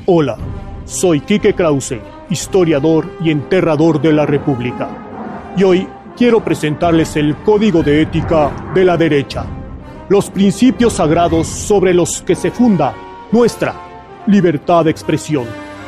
Hola, soy Quique Krause, historiador y enterrador de la República. Y hoy quiero presentarles el Código de Ética de la Derecha, los principios sagrados sobre los que se funda nuestra libertad de expresión.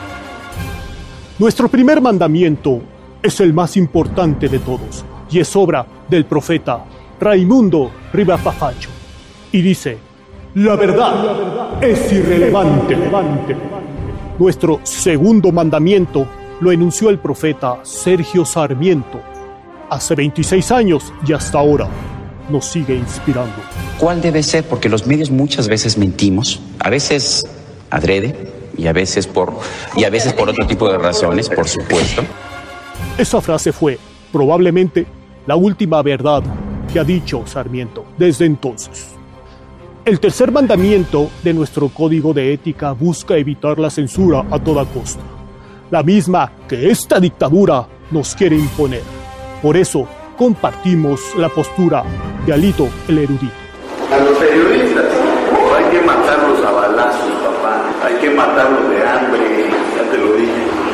Nuestro primer mandamiento es el más importante de todos y es obra del profeta Raimundo Rivafafacho. Y dice: la verdad es irrelevante. Nuestro segundo mandamiento lo enunció el profeta Sergio Sarmiento hace 26 años y hasta ahora nos sigue inspirando. ¿Cuál debe ser? Porque los medios muchas veces mentimos, a veces adrede y a veces por otro tipo de razones, por supuesto. Esa frase fue probablemente la última verdad que ha dicho Sarmiento desde entonces. El tercer mandamiento de nuestro código de ética busca evitar la censura a toda costa, la misma que esta dictadura nos quiere imponer. Por eso compartimos la postura de Alito el erudito. A los periodistas hay que matarlos a balazos, papá, hay que matarlos de hambre, ya te lo dije.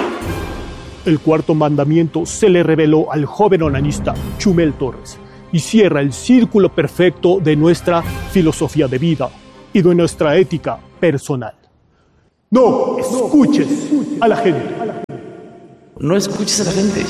El cuarto mandamiento se le reveló al joven onanista Chumel Torres y cierra el círculo perfecto de nuestra filosofía de vida y de nuestra ética personal. No escuches a la gente. No escuches a la gente.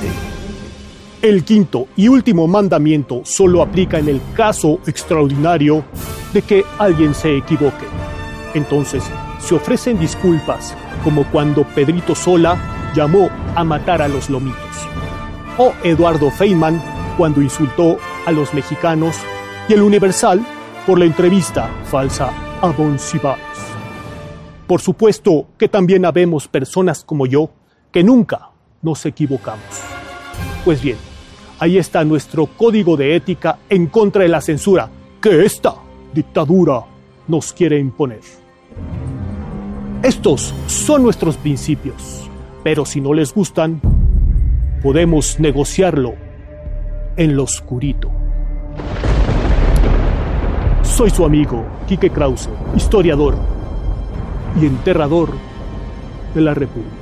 El quinto y último mandamiento solo aplica en el caso extraordinario de que alguien se equivoque. Entonces se ofrecen disculpas, como cuando Pedrito Sola llamó a matar a los lomitos, o Eduardo Feynman cuando insultó a los mexicanos, y el Universal por la entrevista falsa a Monsiváis. Por supuesto que también habemos personas como yo que nunca nos equivocamos. Pues bien, ahí está nuestro código de ética en contra de la censura que esta dictadura nos quiere imponer. Estos son nuestros principios, pero si no les gustan, podemos negociarlo en lo oscurito. Soy su amigo Quique Krause, historiador y enterrador de la República.